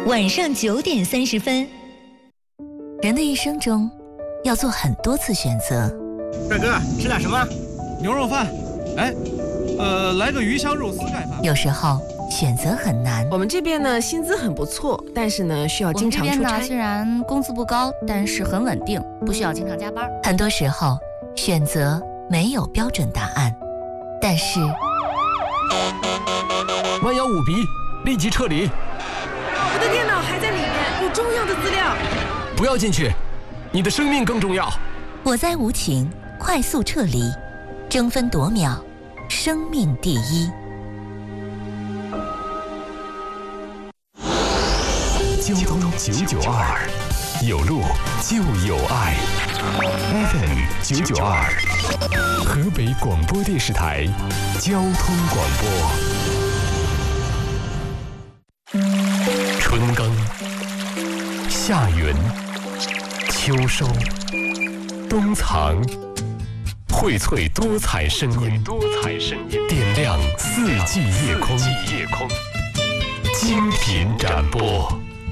晚上9点30分。人的一生中，要做很多次选择。 帅哥，吃点什么？ 牛肉饭。哎，来个鱼香肉丝盖饭。 有时候选择很难。 我们这边呢，薪资很不错，但是呢，需要经常出差。 我们这边呢，虽然工资不高，但是很稳定，不需要经常加班。 很多时候，选择没有标准答案，但是万幺5B，立即撤离。 我的电脑还在里面，有重要的资料。 不要进去，你的生命更重要。 火灾无情，快速撤离，争分夺秒，生命第一。 交通992，有路就有爱。FM 992，河北广播电视台交通广播。春耕，夏耘，秋收，冬藏，荟萃多彩声音，点亮4季夜空，精品展播。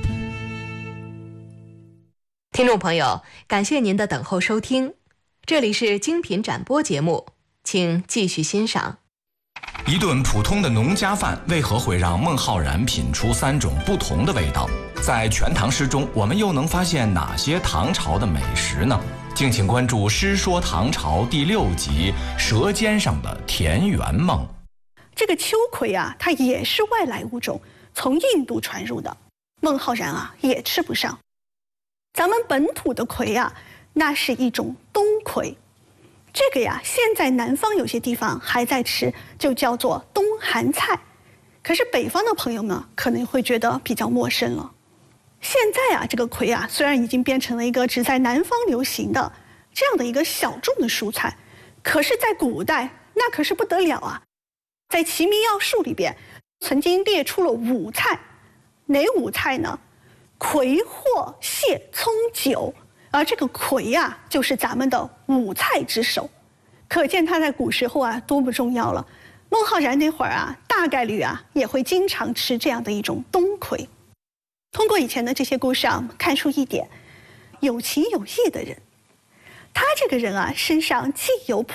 听众朋友，感谢您的等候收听，这里是精品展播节目，请继续欣赏。 一顿普通的农家饭为何会让孟浩然品出3种不同的味道？在《全唐诗》中，我们又能发现哪些唐朝的美食呢？敬请关注《诗说唐朝》第6集《舌尖上的田园梦》。 这个秋葵啊，它也是外来物种，从印度传入的。孟浩然啊，也吃不上。咱们本土的葵啊，那是一种冬葵。这个呀，现在南方有些地方还在吃，就叫做冬寒菜。可是北方的朋友们可能会觉得比较陌生了。现在啊，这个葵啊，虽然已经变成了一个只在南方流行的这样的一个小众的蔬菜，可是在古代那可是不得了啊。在《齐民要术》里边曾经列出了5菜，哪5菜呢？葵、藿、蟹、葱、韭。而这个葵啊，就是咱们的5菜之首，可见它在古时候啊多么重要了。孟浩然那会儿啊，大概率啊也会经常吃这样的一种冬葵。通过以前的这些故事啊，看出一点，有情有义的人，他这个人啊，身上既有